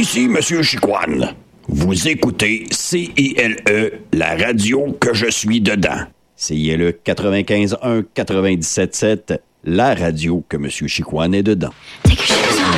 Ici Monsieur Chicoine. Vous écoutez CILE, la radio que je suis dedans. CILE 95.1 97.7, la radio que Monsieur Chicoine est dedans. Take your shoes